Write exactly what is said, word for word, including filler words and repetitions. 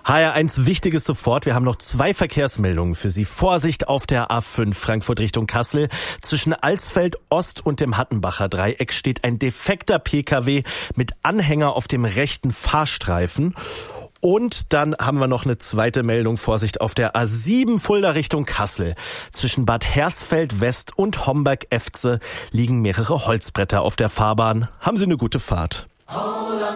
H R eins Wichtiges sofort. Wir haben noch zwei Verkehrsmeldungen für Sie. Vorsicht auf der A fünf Frankfurt Richtung Kassel. Zwischen Alsfeld Ost und dem Hattenbacher Dreieck steht ein defekter P K W mit Anhänger auf dem rechten Fahrstreifen. Und dann haben wir noch eine zweite Meldung. Vorsicht auf der A sieben Fulda Richtung Kassel. Zwischen Bad Hersfeld West und Homberg-Efze liegen mehrere Holzbretter auf der Fahrbahn. Haben Sie eine gute Fahrt.